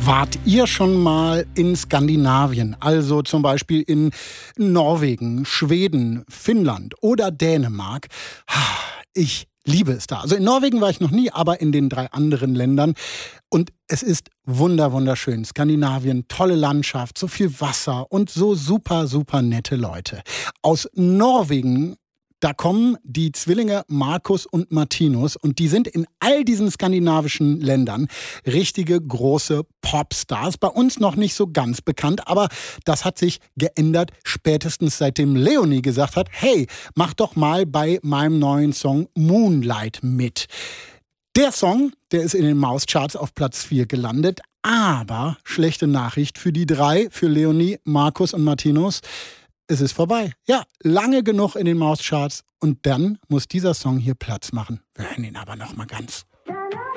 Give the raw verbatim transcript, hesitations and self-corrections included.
Wart ihr schon mal in Skandinavien, also zum Beispiel in Norwegen, Schweden, Finnland oder Dänemark? Ich liebe es da. Also in Norwegen war ich noch nie, aber in den drei anderen Ländern. Und es ist wunder, wunderschön. Skandinavien, tolle Landschaft, so viel Wasser und so super, super nette Leute. Aus Norwegen, da kommen die Zwillinge Markus und Martinus und die sind in all diesen skandinavischen Ländern richtige große Popstars. Bei uns noch nicht so ganz bekannt, aber das hat sich geändert, spätestens seitdem Leonie gesagt hat, hey, mach doch mal bei meinem neuen Song Moonlight mit. Der Song, der ist in den Mauscharts auf Platz vier gelandet, aber schlechte Nachricht für die drei, für Leonie, Markus und Martinus. Es ist vorbei. Ja, lange genug in den Mauscharts und dann muss dieser Song hier Platz machen. Wir hören ihn aber noch mal ganz.